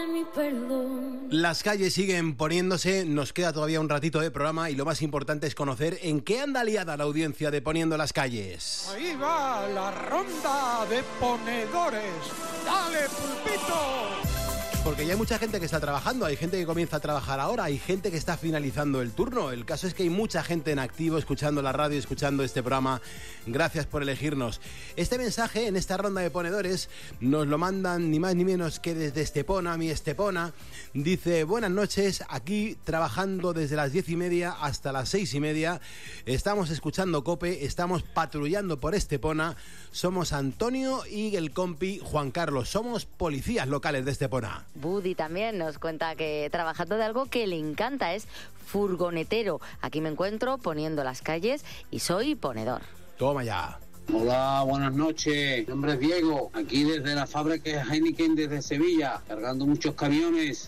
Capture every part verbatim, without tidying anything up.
mi perdón. Las calles siguen poniéndose, nos queda todavía un ratito de programa y lo más importante es conocer en qué anda liada la audiencia de Poniendo las Calles. Ahí va la ronda de ponedores. ¡Dale, Pulpito! Porque ya hay mucha gente que está trabajando, hay gente que comienza a trabajar ahora, hay gente que está finalizando el turno. El caso es que hay mucha gente en activo escuchando la radio, escuchando este programa. Gracias por elegirnos. Este mensaje en esta ronda de ponedores nos lo mandan ni más ni menos que desde Estepona, mi Estepona. Dice, buenas noches, aquí trabajando desde las diez y media hasta las seis y media. Estamos escuchando COPE, estamos patrullando por Estepona. Somos Antonio y el compi Juan Carlos, somos policías locales de Estepona. Budi también nos cuenta que trabajando de algo que le encanta, es furgonetero. Aquí me encuentro poniendo las calles y soy ponedor. Toma ya. Hola, buenas noches. Mi nombre es Diego, aquí desde la fábrica Heineken desde Sevilla, cargando muchos camiones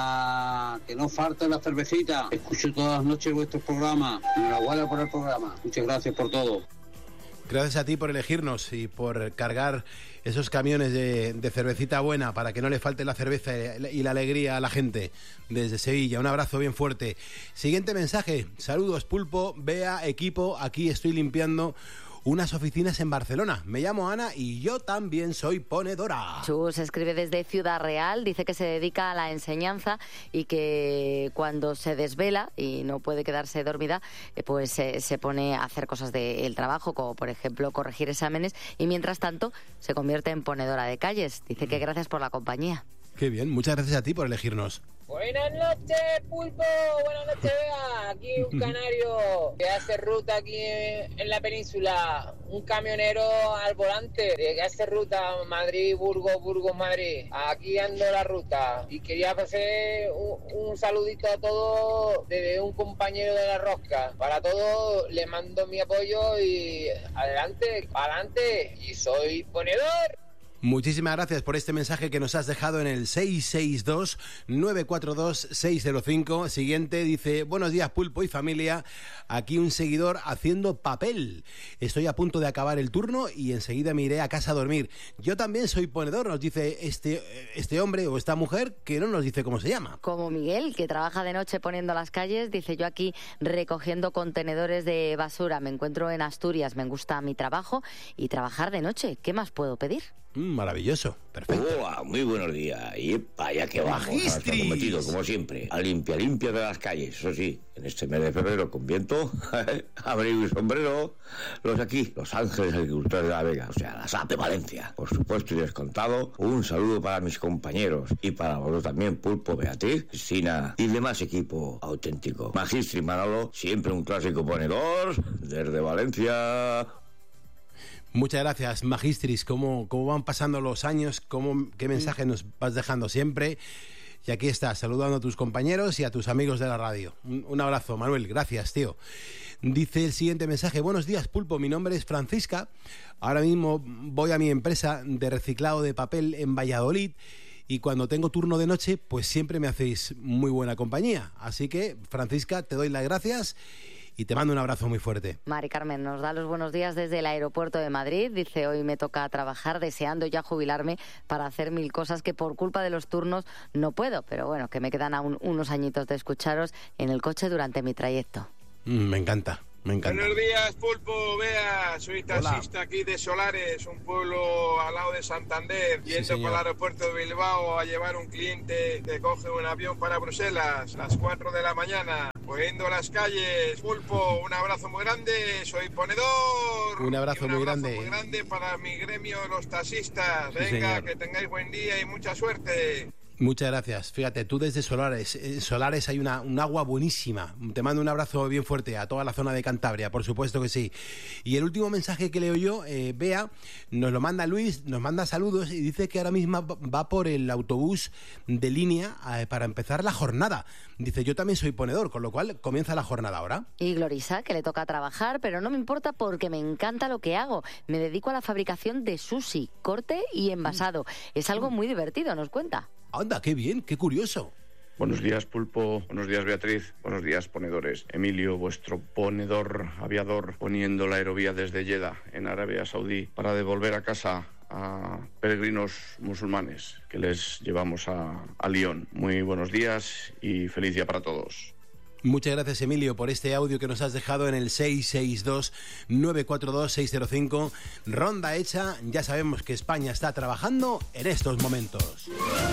para que no falte la cervecita. Escucho todas las noches vuestros programas. Enhorabuena por el programa. Muchas gracias por todo. Gracias a ti por elegirnos y por cargar esos camiones de, de cervecita buena para que no le falte la cerveza y la alegría a la gente desde Sevilla. Un abrazo bien fuerte. Siguiente mensaje. Saludos, Pulpo, Bea, equipo. Aquí estoy limpiando unas oficinas en Barcelona. Me llamo Ana y yo también soy ponedora. Chus escribe desde Ciudad Real, dice que se dedica a la enseñanza y que cuando se desvela y no puede quedarse dormida, pues eh, se pone a hacer cosas del trabajo, como por ejemplo corregir exámenes, y mientras tanto se convierte en ponedora de calles. Dice que gracias por la compañía. Qué bien, muchas gracias a ti por elegirnos. Buenas noches, Pulpo. Buenas noches, Bea. Aquí un canario que hace ruta aquí en, en la península. Un camionero al volante que hace ruta Madrid-Burgos, Burgos-Madrid. Aquí ando la ruta. Y quería hacer un, un saludito a todos desde un compañero de la rosca. Para todos les mando mi apoyo y adelante, adelante. Y soy ponedor. Muchísimas gracias por este mensaje que nos has dejado en el seis seis dos, nueve cuatro dos, seis cero cinco. Siguiente dice, buenos días Pulpo y familia, aquí un seguidor haciendo papel. Estoy a punto de acabar el turno y enseguida me iré a casa a dormir. Yo también soy ponedor, nos dice este, este hombre o esta mujer que no nos dice cómo se llama. Como Miguel, que trabaja de noche poniendo las calles, dice, yo aquí recogiendo contenedores de basura. Me encuentro en Asturias, me gusta mi trabajo y trabajar de noche. ¿Qué más puedo pedir? Mm, maravilloso, perfecto. Hola, muy buenos días. Y vaya que vamos, Magistris. comprometido, como siempre, a limpia, limpia de las calles. Eso sí, en este mes de febrero con viento, abrigo y sombrero, los aquí, los Ángeles Agricultores de la Vega, o sea, la S A P de Valencia. Por supuesto y descontado, un saludo para mis compañeros y para vosotros también, Pulpo, Beatriz, Cristina y demás equipo auténtico. Magistris Manolo, siempre un clásico ponedor desde Valencia. Muchas gracias, Magistris. Cómo, cómo van pasando los años, cómo, qué mensaje nos vas dejando siempre. Y aquí estás, saludando a tus compañeros y a tus amigos de la radio. Un, un abrazo, Manuel. Gracias, tío. Dice el siguiente mensaje. Buenos días, Pulpo. Mi nombre es Francisca. Ahora mismo voy a mi empresa de reciclado de papel en Valladolid. Y cuando tengo turno de noche, pues siempre me hacéis muy buena compañía. Así que, Francisca, te doy las gracias y te mando un abrazo muy fuerte. Mari Carmen nos da los buenos días desde el aeropuerto de Madrid. Dice, hoy me toca trabajar, deseando ya jubilarme para hacer mil cosas que por culpa de los turnos no puedo. Pero bueno, que me quedan aún unos añitos de escucharos en el coche durante mi trayecto. Mm, me encanta. Me encanta. Buenos días, Pulpo, Bea, soy taxista. Hola. Aquí de Solares, un pueblo al lado de Santander, yendo sí, para el aeropuerto de Bilbao a llevar un cliente que coge un avión para Bruselas a las cuatro de la mañana, poniendo las calles. Pulpo, un abrazo muy grande, soy ponedor. Un abrazo, un muy abrazo grande. muy grande para mi gremio, los taxistas. Sí, venga, señor. Que tengáis buen día y mucha suerte. Muchas gracias. Fíjate, tú desde Solares. En Solares hay una, un agua buenísima. Te mando un abrazo bien fuerte a toda la zona de Cantabria, por supuesto que sí. Y el último mensaje que leo yo, eh, Bea, nos lo manda Luis, nos manda saludos y dice que ahora mismo va por el autobús de línea eh, para empezar la jornada. Dice, yo también soy ponedor, con lo cual comienza la jornada ahora. Y Glorisa, que le toca trabajar, pero no me importa porque me encanta lo que hago. Me dedico a la fabricación de sushi, corte y envasado. Es algo muy divertido, nos cuenta. Anda, qué bien, qué curioso. Buenos días, Pulpo. Buenos días, Beatriz. Buenos días, ponedores. Emilio, vuestro ponedor aviador, poniendo la aerovía desde Jeddah, en Arabia Saudí, para devolver a casa a peregrinos musulmanes que les llevamos a, a Lyon. Muy buenos días y feliz día para todos. Muchas gracias, Emilio, por este audio que nos has dejado en el seis seis dos, nueve cuatro dos, seis cero cinco. Ronda hecha, ya sabemos que España está trabajando en estos momentos.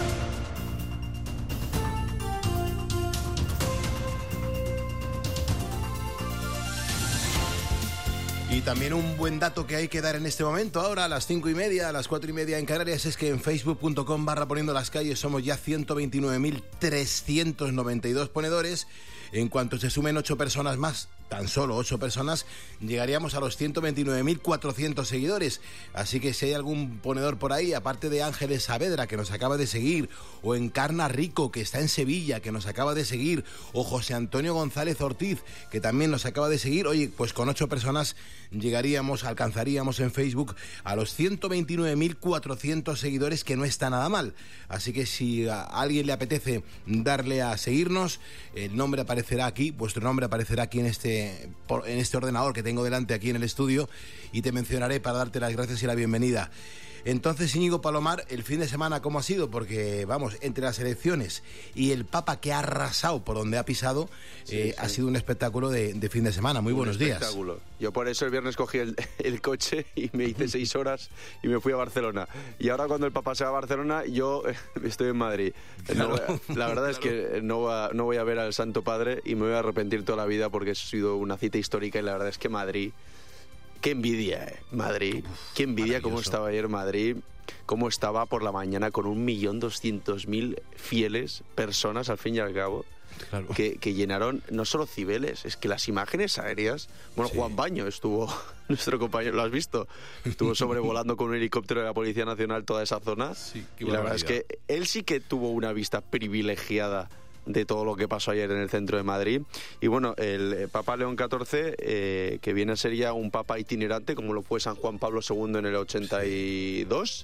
Y también un buen dato que hay que dar en este momento, ahora a las cinco y media, a las cuatro y media en Canarias, es que en facebook punto com barra poniendo las calles somos ya ciento veintinueve mil trescientos noventa y dos ponedores. En cuanto se sumen ocho personas más, tan solo ocho personas, llegaríamos a los ciento veintinueve mil cuatrocientos seguidores. Así que si hay algún ponedor por ahí, aparte de Ángeles Saavedra, que nos acaba de seguir, o Encarna Rico, que está en Sevilla, que nos acaba de seguir, o José Antonio González Ortiz, que también nos acaba de seguir, oye, pues con ocho personas llegaríamos, alcanzaríamos en Facebook a los ciento veintinueve mil cuatrocientos seguidores, que no está nada mal. Así que si a alguien le apetece darle a seguirnos, el nombre aparecerá aquí, vuestro nombre aparecerá aquí en este en este ordenador que tengo delante aquí en el estudio, y te mencionaré para darte las gracias y la bienvenida. Entonces, Íñigo Palomar, el fin de semana, ¿cómo ha sido? Porque, vamos, entre las elecciones y el Papa que ha arrasado por donde ha pisado, sí, eh, sí. ha sido un espectáculo de, de fin de semana. Muy un buenos días. Espectáculo. Yo por eso el viernes cogí el, el coche y me hice seis horas y me fui a Barcelona. Y ahora cuando el Papa se va a Barcelona, yo estoy en Madrid. Claro, no voy a, la verdad claro. es que no, va, no voy a ver al Santo Padre y me voy a arrepentir toda la vida porque ha sido una cita histórica, y la verdad es que Madrid... Qué envidia, eh, Madrid. Uf, qué envidia cómo estaba ayer Madrid, cómo estaba por la mañana con un millón doscientos mil fieles personas, al fin y al cabo, claro. que, que llenaron no solo Cibeles, es que las imágenes aéreas... Bueno, sí. Juan Baño estuvo, nuestro compañero, ¿lo has visto? Estuvo sobrevolando con un helicóptero de la Policía Nacional toda esa zona. Sí, y la verdad es que él sí que tuvo una vista privilegiada de todo lo que pasó ayer en el centro de Madrid. Y bueno, el Papa León catorce, eh, que viene a ser ya un papa itinerante, como lo fue San Juan Pablo segundo en el ochenta y dos,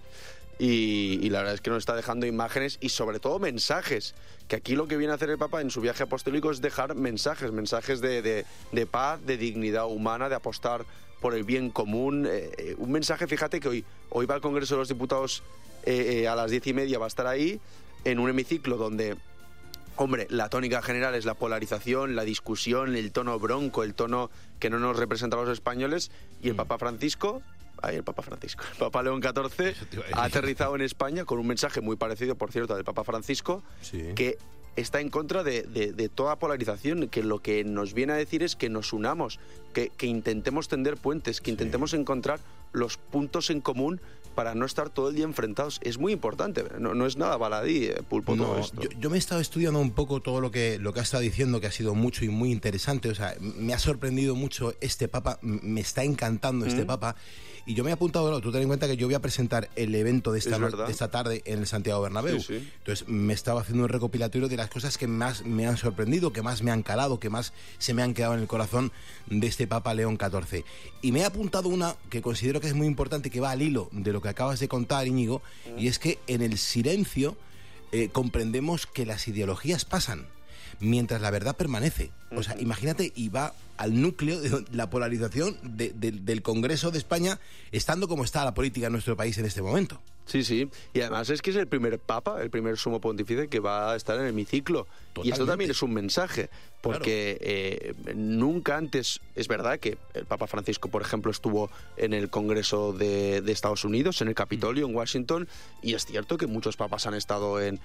y, y la verdad es que nos está dejando imágenes y sobre todo mensajes, que aquí lo que viene a hacer el Papa en su viaje apostólico es dejar mensajes, mensajes de, de, de paz, de dignidad humana, de apostar por el bien común. Eh, un mensaje, fíjate que hoy, hoy va al Congreso de los Diputados eh, eh, a las diez y media, va a estar ahí, en un hemiciclo donde... Hombre, la tónica general es la polarización, la discusión, el tono bronco, el tono que no nos representa a los españoles, y el mm. Papa Francisco, ay, el Papa Francisco, el Papa León catorce ha aterrizado en España con un mensaje muy parecido, por cierto, al del Papa Francisco, sí. que está en contra de, de, de toda polarización, que lo que nos viene a decir es que nos unamos, que, que intentemos tender puentes, que sí. intentemos encontrar los puntos en común para no estar todo el día enfrentados. Es muy importante, no, no es nada baladí, eh, Pulpo, no, todo esto. Yo, yo me he estado estudiando un poco todo lo que, lo que ha estado diciendo, que ha sido mucho y muy interesante. O sea, me ha sorprendido mucho este Papa, me está encantando este mm. Papa. Y yo me he apuntado, no, tú ten en cuenta que yo voy a presentar el evento de esta, de esta tarde en el Santiago Bernabéu. Sí, sí. Entonces me estaba haciendo un recopilatorio de las cosas que más me han sorprendido, que más me han calado, que más se me han quedado en el corazón de este Papa León catorce. Y me he apuntado una que considero que es muy importante, que va al hilo de lo que acabas de contar, Íñigo, mm. y es que en el silencio eh, comprendemos que las ideologías pasan, mientras la verdad permanece. O sea, imagínate, y va al núcleo de la polarización de, de, del Congreso de España, estando como está la política en nuestro país en este momento. Sí, sí, y además es que es el primer papa, el primer sumo pontífice que va a estar en el hemiciclo. Totalmente. Y esto también es un mensaje, porque claro. eh, nunca antes, es verdad que el Papa Francisco, por ejemplo, estuvo en el Congreso de, de Estados Unidos, en el Capitolio, mm. en Washington, y es cierto que muchos papas han estado en,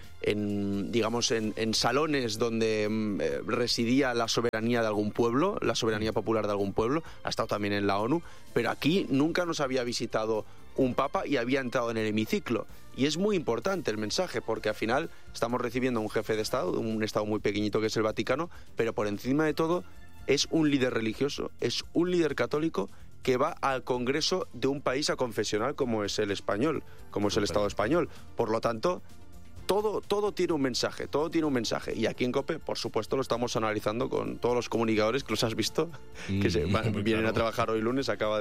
en digamos, en, en salones donde eh, residía la soberanía de algún pueblo, la soberanía popular de algún pueblo, ha estado también en la ONU, pero aquí nunca nos había visitado un papa y había entrado en el hemiciclo. Y es muy importante el mensaje, porque al final estamos recibiendo a un jefe de Estado, un Estado muy pequeñito que es el Vaticano, pero por encima de todo es un líder religioso, es un líder católico que va al Congreso de un país aconfesional como es el español, como es el Estado español. Por lo tanto, todo, todo tiene un mensaje, todo tiene un mensaje. Y aquí en COPE, por supuesto, lo estamos analizando con todos los comunicadores que los has visto, que se, van, vienen a trabajar hoy lunes, acaba de,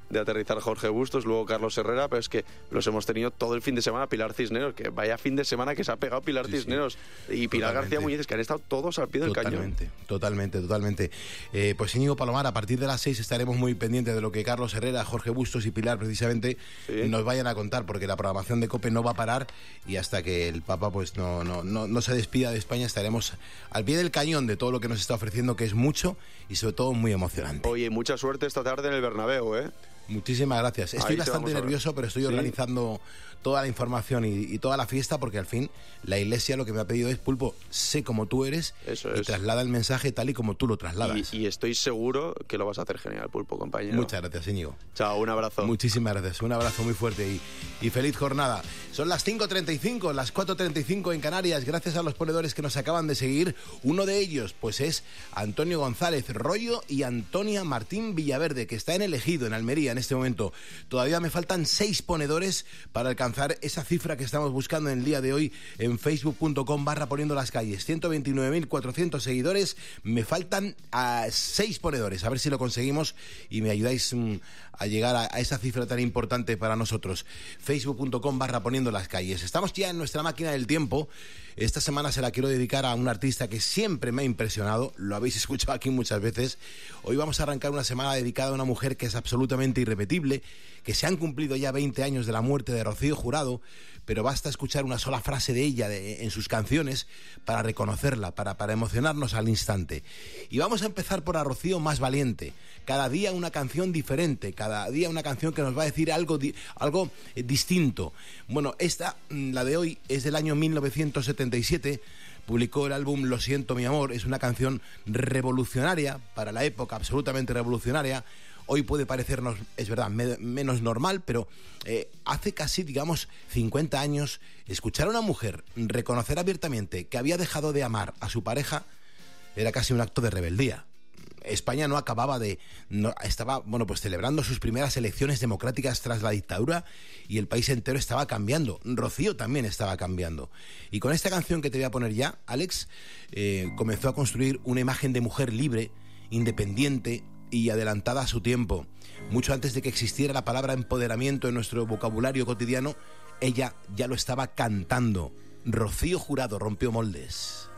de aterrizar Jorge Bustos, luego Carlos Herrera, pero es que los hemos tenido todo el fin de semana. Pilar Cisneros, que vaya fin de semana que se ha pegado Pilar sí, Cisneros sí. y Pilar totalmente. García Muñiz, que han estado todos al pie del totalmente, cañón. Totalmente, totalmente. Eh, pues Íñigo Palomar, a partir de las seis estaremos muy pendientes de lo que Carlos Herrera, Jorge Bustos y Pilar precisamente sí. nos vayan a contar, porque la programación de COPE no va a parar y hasta que el Papa pues no, no, no, no se despida de España estaremos al pie del cañón de todo lo que nos está ofreciendo, que es mucho y sobre todo muy emocionante. Oye, mucha suerte esta tarde en el Bernabéu, ¿eh? Muchísimas gracias. Estoy bastante nervioso, pero estoy ¿Sí? organizando toda la información y, y toda la fiesta, porque al fin la Iglesia lo que me ha pedido es: Pulpo, sé como tú eres Eso y es. traslada el mensaje tal y como tú lo trasladas. Y, y estoy seguro que lo vas a hacer genial, Pulpo, compañero. Muchas gracias, Íñigo. Chao, un abrazo. Muchísimas gracias, un abrazo muy fuerte y, y feliz jornada. Son las cinco treinta y cinco, las cuatro treinta y cinco en Canarias, gracias a los ponedores que nos acaban de seguir. Uno de ellos, pues es Antonio González Rollo y Antonia Martín Villaverde, que está en Elegido, en Almería, en este momento. Todavía me faltan seis ponedores para alcanzar esa cifra que estamos buscando en el día de hoy en facebook punto com barra poniendo las calles. ciento veintinueve mil cuatrocientos seguidores. Me faltan a seis ponedores. A ver si lo conseguimos y me ayudáis mm, a llegar a, a esa cifra tan importante para nosotros. facebook punto com barra poniendo las calles. Estamos ya en nuestra máquina del tiempo. Esta semana se la quiero dedicar a un artista que siempre me ha impresionado. Lo habéis escuchado aquí muchas veces. Hoy vamos a arrancar una semana dedicada a una mujer que es absolutamente irrepetible, que se han cumplido ya veinte años de la muerte de Rocío Jurado, pero basta escuchar una sola frase de ella de, en sus canciones para reconocerla, para, para emocionarnos al instante. Y vamos a empezar por A Rocío Más Valiente. Cada día una canción diferente, cada día una canción que nos va a decir algo, algo eh, distinto. Bueno, esta, la de hoy, es del año mil novecientos setenta y siete, publicó el álbum Lo siento mi amor, es una canción revolucionaria para la época, absolutamente revolucionaria. Hoy puede parecernos, es verdad, me, menos normal, pero eh, hace casi, digamos, cincuenta años, escuchar a una mujer reconocer abiertamente que había dejado de amar a su pareja era casi un acto de rebeldía. España no acababa de... No, estaba, bueno, pues celebrando sus primeras elecciones democráticas tras la dictadura y el país entero estaba cambiando. Rocío también estaba cambiando. Y con esta canción que te voy a poner ya, Alex, eh, comenzó a construir una imagen de mujer libre, independiente y adelantada a su tiempo. Mucho antes de que existiera la palabra empoderamiento en nuestro vocabulario cotidiano, ella ya lo estaba cantando. Rocío Jurado rompió moldes.